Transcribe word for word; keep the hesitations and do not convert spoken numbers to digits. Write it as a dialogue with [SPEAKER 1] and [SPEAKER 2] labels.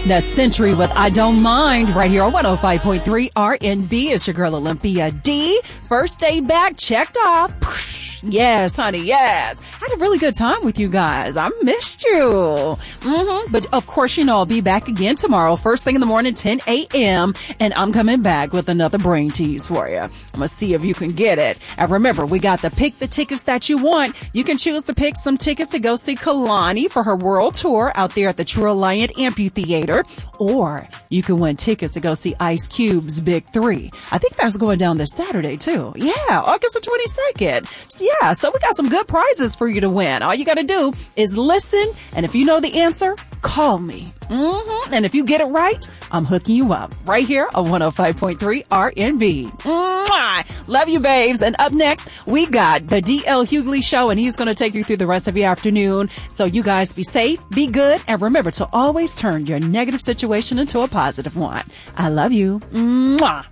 [SPEAKER 1] The Century with I Don't Mind right here on one oh five point three R N B. It's your girl Olympia D. First day back, checked off. Yes, honey, yes. I had a really good time with you guys. I missed you. Mm-hmm. But of course, you know, I'll be back again tomorrow, first thing in the morning, ten a.m. And I'm coming back with another brain tease for you. I'm going to see if you can get it. And remember, we got the pick the tickets that you want. You can choose to pick some tickets to go see Kalani for her world tour out there at the True Alliant Amphitheater. Or you can win tickets to go see Ice Cube's Big Three. I think that's going down this Saturday too. Yeah, August the twenty-second. So yeah, so we got some good prizes for you to win. All you got to do is listen, and if you know the answer, call me. Mm-hmm. And if you get it right, I'm hooking you up right here on one oh five point three R N B. Mwah! Love you, babes. And up next, we got the D L Hughley Show, and he's going to take you through the rest of your afternoon. So you guys be safe, be good, and remember to always turn your negative situation into a positive one. I love you. Mwah!